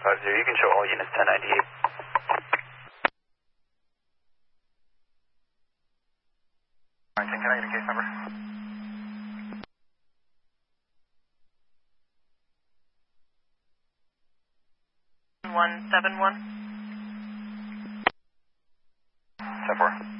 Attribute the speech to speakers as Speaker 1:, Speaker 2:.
Speaker 1: You can show all units 1098. Alright, can I get a case number?
Speaker 2: 171.
Speaker 1: 10-4.